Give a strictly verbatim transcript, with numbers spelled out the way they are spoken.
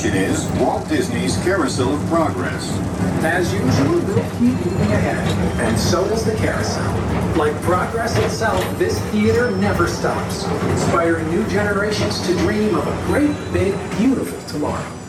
attraction is Walt Disney's Carousel of Progress. As usual, we'll keep moving ahead, and so does the carousel. Like progress itself, this theater never stops, inspiring new generations to dream of a great, big, beautiful tomorrow.